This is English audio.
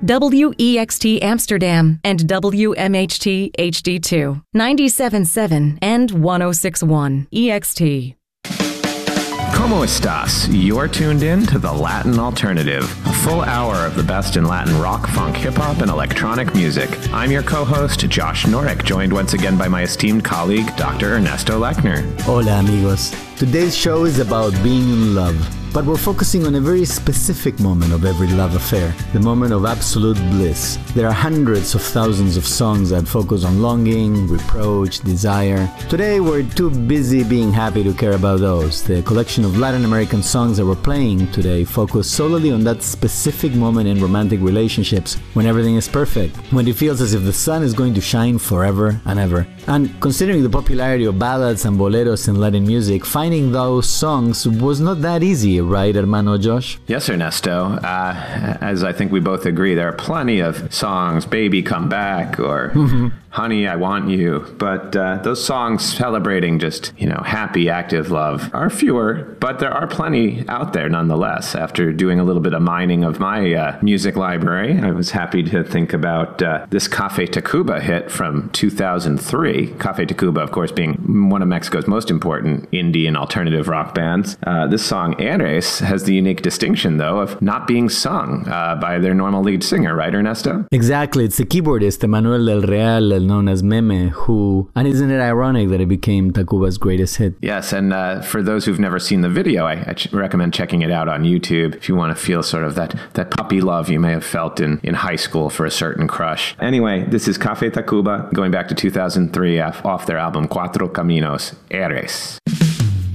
WEXT Amsterdam, and WMHT HD2, 97.7 and 106.1 EXT. ¿Cómo estás? You're tuned in to The Latin Alternative, a full hour of the best in Latin rock, funk, hip-hop, and electronic music. I'm your co-host, Josh Norek, joined once again by my esteemed colleague, Dr. Ernesto Lechner. Hola, amigos. Today's show is about being in love, but we're focusing on a very specific moment of every love affair, the moment of absolute bliss. There are hundreds of thousands of songs that focus on longing, reproach, desire. Today, we're too busy being happy to care about those. The collection of Latin American songs that we're playing today focus solely on that specific moment in romantic relationships when everything is perfect, when it feels as if the sun is going to shine forever and ever. And considering the popularity of ballads and boleros in Latin music, finding those songs was not that easy, right, hermano Josh? Yes, Ernesto. As I think we both agree, there are plenty of songs, Baby Come Back, or Honey, I Want You. But those songs celebrating just, happy, active love are fewer, but there are plenty out there nonetheless. After doing a little bit of mining of my music library, I was happy to think about this Café Tacuba hit from 2003. Café Tacuba, of course, being one of Mexico's most important indie and alternative rock bands. This song, Eres, has the unique distinction, though, of not being sung by their normal lead singer, right, Ernesto? Exactly. It's the keyboardist, Emanuel del Real, known as Meme, and isn't it ironic that it became Tacuba's greatest hit? Yes, and for those who've never seen the video, I recommend checking it out on YouTube if you want to feel sort of that puppy love you may have felt in high school for a certain crush. Anyway, this is Café Tacuba, going back to 2003 off their album Cuatro Caminos, Eres.